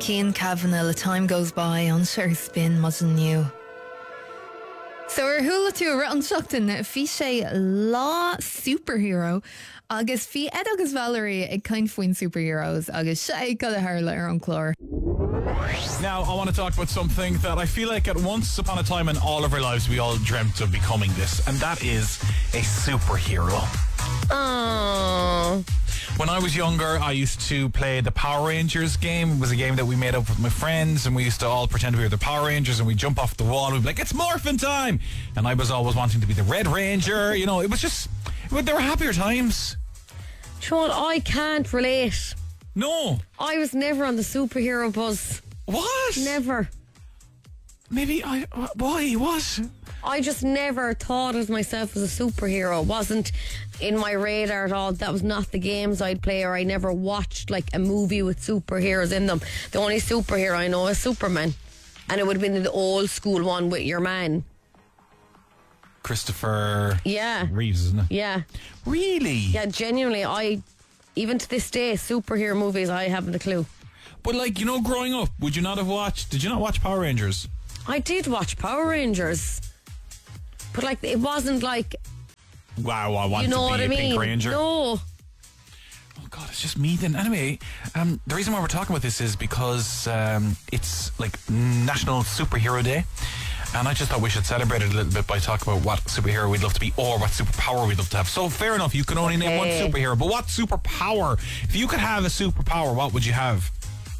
Cian Kavanagh, the time goes by on Sir Spin Muzzin You. So ar thula tú a an seachtain fi sé lá superhero agus fi Ed agus Valerie ag kind foin superheroes agus sé go a hairla ar an chlár. Now, I want to talk about something that I feel like at once upon a time in all of our lives we all dreamt of becoming this, and that is a superhero. Oh. When I was younger, I used to play the Power Rangers game. It was a game that we made up with my friends, and we used to all pretend we were the Power Rangers, and we'd jump off the wall and we'd be like, it's morphin' time! And I was always wanting to be the Red Ranger. You know, it was just, there were happier times. Sean, I can't relate. No. I was never on the superhero buzz. What? Never. Maybe why? What? I just never thought of myself as a superhero. It wasn't in my radar at all. That was not the games I'd play, or I never watched like a movie with superheroes in them. The only superhero I know is Superman, and it would have been the old school one with your man. Christopher Reeves, isn't it? Yeah. Really? Yeah, genuinely, even to this day, superhero movies, I haven't a clue. But like, you know, growing up, did you not watch Power Rangers? I did watch Power Rangers. But like, it wasn't like, wow, I want to be a Pink Ranger. No. Oh God, it's just me then. Anyway, the reason why we're talking about this is because it's like National Superhero Day. And I just thought we should celebrate it a little bit by talking about what superhero we'd love to be or what superpower we'd love to have. So fair enough, you can only name one superhero, but what superpower? If you could have a superpower, what would you have?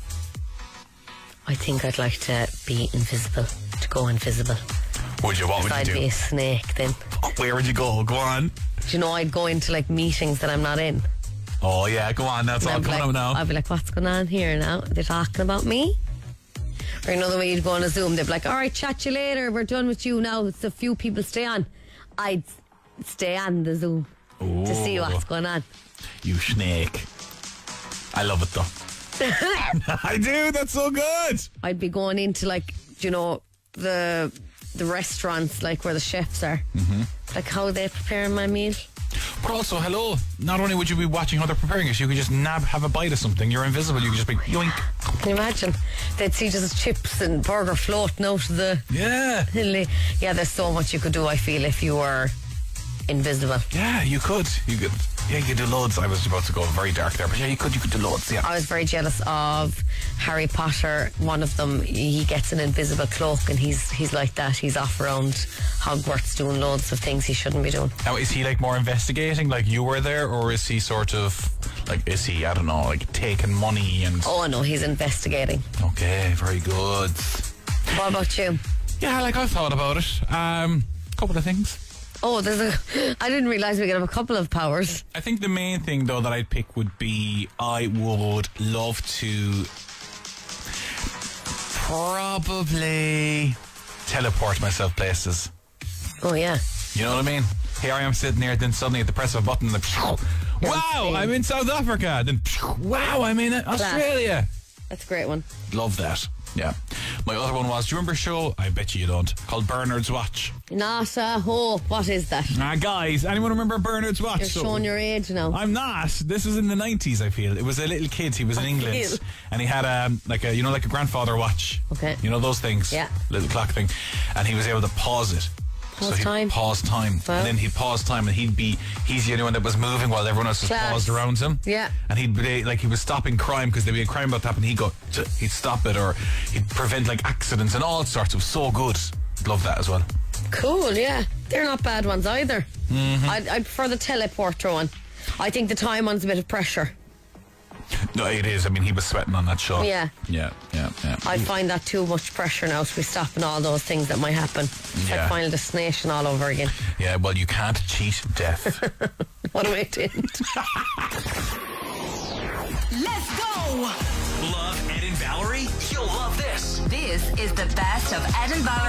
I think I'd like to be invisible, to go invisible. Would you? What would you do? I'd be a snake then. Oh, where would you go? Go on. Do you know, I'd go into like meetings that I'm not in. Oh yeah, go on. That's all coming out now. I'd be like, what's going on here now? They're talking about me? Or another way you'd go on a Zoom, they'd be like, alright, chat you later, we're done with you now. It's a few people stay on. I'd stay on the Zoom to see what's going on. You snake. I love it though. I do, that's so good. I'd be going into like, you know, the restaurants, like where the chefs are. Mm-hmm. Like how they preparing my meal. But also, hello, not only would you be watching how they're preparing it, you could just have a bite of something. You're invisible, you could just be yoink. Can you imagine? They'd see just chips and burger floating out of the... Yeah. Yeah, there's so much you could do, I feel, if you were invisible. Yeah, you could. You could do loads. I was about to go very dark there, but yeah, you could do loads, yeah. I was very jealous of Harry Potter. One of them, he gets an invisible cloak and he's like that. He's off around Hogwarts doing loads of things he shouldn't be doing. Now, is he like more investigating, like you were there, or is he sort of, like, is he, I don't know, like taking money and... Oh no, he's investigating. Okay, very good. What about you? Yeah, like I've thought about it. Couple of things. Oh, I didn't realise we could have a couple of powers. I think the main thing, though, that I'd pick would be I would love to probably teleport myself places. Oh, yeah. You know what I mean? Here I am sitting there, then suddenly at the press of a button, and wow, I'm in South Africa. Then wow, I'm in Australia. That's a great one. Love that. Yeah. My other one was, do you remember a show? I bet you don't. Called Bernard's Watch. Not a hope. What is that? Guys, anyone remember Bernard's Watch? You're showing your age now. I'm not. This was in the 90s, I feel. It was a little kid. He was in England. And he had like a grandfather watch. Okay. You know those things? Yeah. Little clock thing. And he was able to pause it. Pause time. Well. And then he'd pause time, and he's the only one that was moving while everyone else was paused around him. Yeah. And he'd be like, he was stopping crime because there'd be a crime about to happen. He'd stop it, or he'd prevent like accidents and all sorts. It was so good. Love that as well. Cool, yeah. They're not bad ones either. Mm-hmm. I prefer the teleporter one. I think the time one's a bit of pressure. No, it is. I mean, he was sweating on that show. Yeah. I find that too much pressure now to be stopping all those things that might happen. It's like Final Destination all over again. Yeah, well, you can't cheat death. What am I doing? Let's go! Love Ed and Valerie? You'll love this. This is the best of Ed and Valerie.